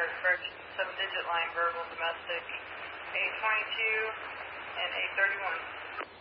correction, 7-digit line, verbal, domestic, A22 and A31.